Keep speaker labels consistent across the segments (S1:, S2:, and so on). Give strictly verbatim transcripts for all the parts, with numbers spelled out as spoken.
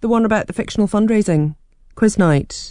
S1: the one about the fictional fundraising quiz night,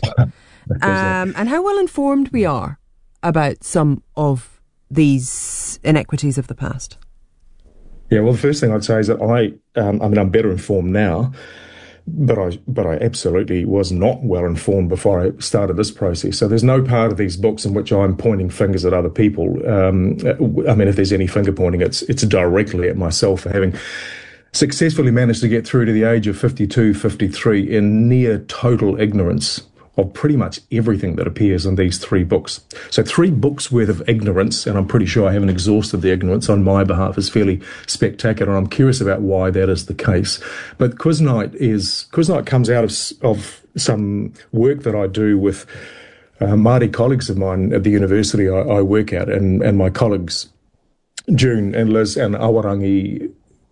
S1: um, and how well informed we are about some of these inequities of the past.
S2: Yeah, well, the first thing I'd say is that I, um, I mean, I'm better informed now, but I, but I absolutely was not well informed before I started this process. So there's no part of these books in which I'm pointing fingers at other people. Um, I mean, if there's any finger pointing, it's it's directly at myself for having successfully managed to get through to the age of fifty-two, fifty-three in near total ignorance of pretty much everything that appears in these three books. So three books worth of ignorance, and I'm pretty sure I haven't exhausted the ignorance on my behalf, is fairly spectacular, and I'm curious about why that is the case. But Quiz Night is, Quiz Night comes out of, of some work that I do with uh, Māori colleagues of mine at the university I, I work at, and, and my colleagues June and Liz and Awarangi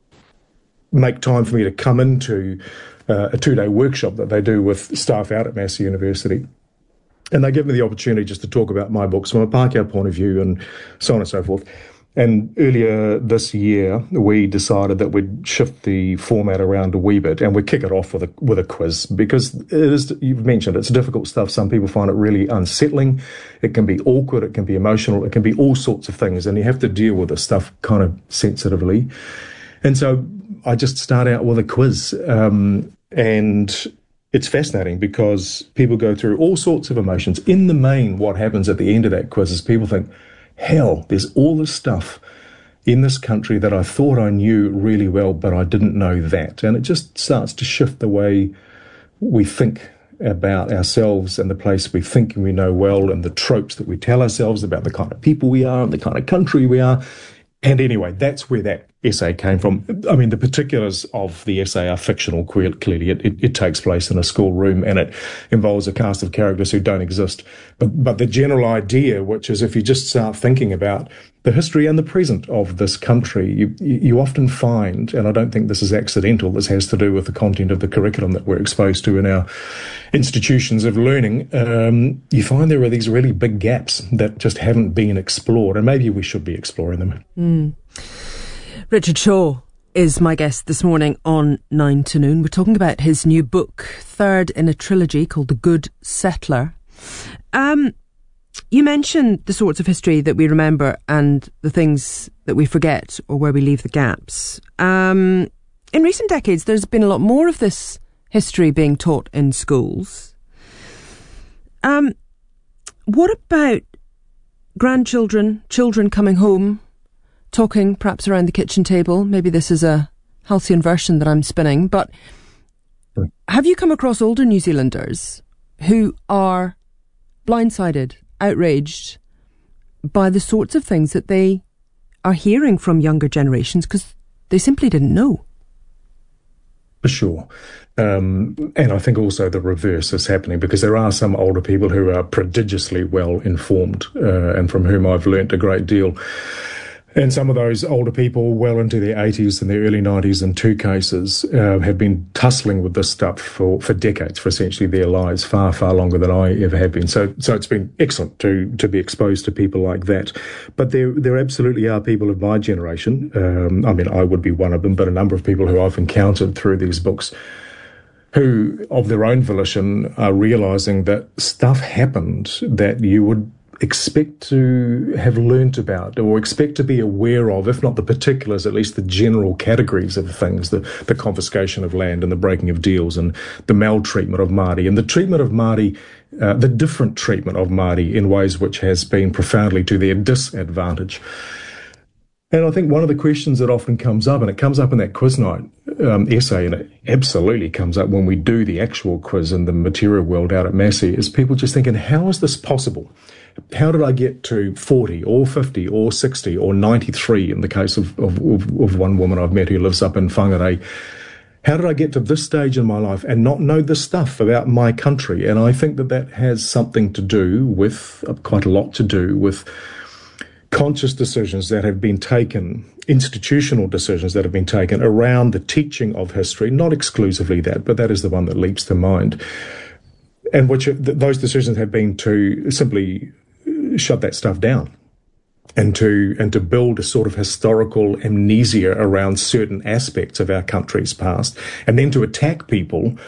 S2: make time for me to come into Uh, a two-day workshop that they do with staff out at Massey University. And they give me the opportunity just to talk about my books from a Pākehā point of view and so on and so forth. And earlier this year, we decided that we'd shift the format around a wee bit and we'd kick it off with a with a quiz, because it is, you've mentioned, it's difficult stuff. Some people find it really unsettling. It can be awkward. It can be emotional. It can be all sorts of things. And you have to deal with this stuff kind of sensitively. And so I just start out with a quiz, um, and it's fascinating because people go through all sorts of emotions. In the main, what happens at the end of that quiz is people think, hell, there's all this stuff in this country that I thought I knew really well, but I didn't know that. And it just starts to shift the way we think about ourselves and the place we think we know well, and the tropes that we tell ourselves about the kind of people we are and the kind of country we are. And anyway, that's where that essay came from. I mean, the particulars of the essay are fictional, clearly. It, it, it takes place in a schoolroom and it involves a cast of characters who don't exist. But, but the general idea, which is if you just start thinking about the history and the present of this country, you, you often find, and I don't think this is accidental, this has to do with the content of the curriculum that we're exposed to in our institutions of learning, um, you find there are these really big gaps that just haven't been explored, and maybe we should be exploring them.
S1: Mm. Richard Shaw is my guest this morning on Nine to Noon. We're talking about his new book, third in a trilogy called The Good Settler. Um, you mentioned the sorts of history that we remember and the things that we forget, or where we leave the gaps. Um, in recent decades, there's been a lot more of this history being taught in schools. Um, what about grandchildren, children coming home, talking perhaps around the kitchen table? Maybe this is a halcyon version that I'm spinning, but have you come across older New Zealanders who are blindsided, outraged by the sorts of things that they are hearing from younger generations because they simply didn't know?
S2: For sure. Um, and I think also the reverse is happening, because there are some older people who are prodigiously well informed uh, and from whom I've learnt a great deal. And some of those older people, well into their eighties and their early nineties in two cases, uh, have been tussling with this stuff for, for decades, for essentially their lives, far, far longer than I ever have been. So so it's been excellent to to be exposed to people like that. But there there absolutely are people of my generation. Um, I mean, I would be one of them, but a number of people who I've encountered through these books who, of their own volition, are realising that stuff happened that you would expect to have learnt about, or expect to be aware of, if not the particulars, at least the general categories of things, the, the confiscation of land and the breaking of deals and the maltreatment of Māori and the treatment of Māori, uh, the different treatment of Māori in ways which has been profoundly to their disadvantage. And I think one of the questions that often comes up, and it comes up in that quiz night um, essay, and it absolutely comes up when we do the actual quiz in the material world out at Massey, is people just thinking, how is this possible? How did I get to forty or fifty or sixty or ninety-three in the case of, of, of one woman I've met who lives up in Whangarei? How did I get to this stage in my life and not know this stuff about my country? And I think that that has something to do with, uh, quite a lot to do with conscious decisions that have been taken, institutional decisions that have been taken around the teaching of history, not exclusively that, but that is the one that leaps to mind. And which th- those decisions have been to simply shut that stuff down and to and to build a sort of historical amnesia around certain aspects of our country's past, and then to attack people